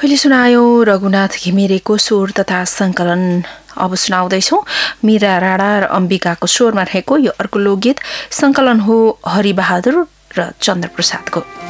अहिले सुनायो रघुनाथ घिमिरेको स्वर तथा संकलन। अब सुनाउँदैछौ मीरा राणा र अम्बिकाको स्वरमा रहेको यो अर्को लोकगीत। संकलन हो हरिबहादुर र चन्द्रप्रसादको।